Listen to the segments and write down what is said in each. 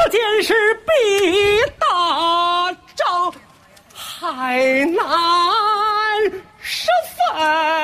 件事比打仗还难十分。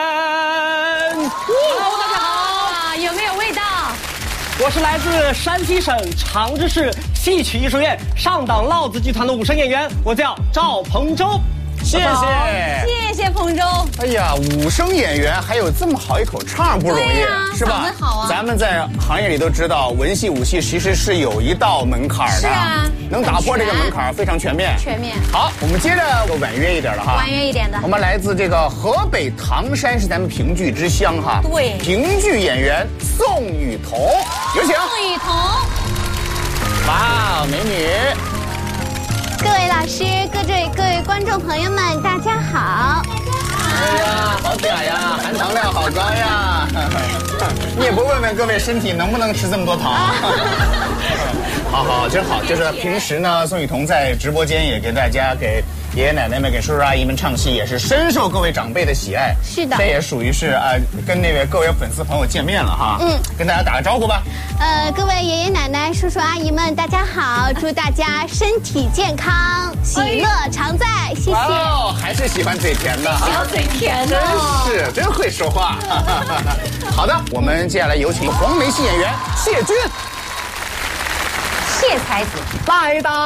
Hello， 大家好，有没有味道？ 我是来自山西省长治市戏曲艺术院上党烙子剧团的武生演员，我叫赵鹏洲。 谢谢， 谢谢彭洲。 哎呀，武生演员还有这么好一口唱不容易，是吧？ 嗓子好啊。 咱们在行业里都知道，文戏武戏其实是有一道门槛的。 是啊， 能打破这个门槛非常全面。 全面。 好，我们接着婉约一点的哈。 婉约一点的。 我们来自这个河北唐山，是咱们评剧之乡哈。 对。 评剧演员宋雨桐，有请。 宋雨桐。 哇，美女。 各位老师，各位观众朋友们，大家好。 哎呀，好嗲呀，含糖量好高呀！你也不问问各位身体能不能吃这么多糖？好，真好。就是平时呢，宋雨桐在直播间也给大家给爷爷奶奶们、给叔叔阿姨们唱戏，也是深受各位长辈的喜爱。 是的， 这也属于是跟那位各位粉丝朋友见面了哈。跟大家打个招呼吧。 各位爷爷奶奶、叔叔阿姨们，大家好！祝大家身体健康，喜乐常在。谢谢。 哦，还是喜欢嘴甜的哈。 小嘴甜真是真会说话。好的，我们接下来有请黄梅戏演员谢军。 谢才子来到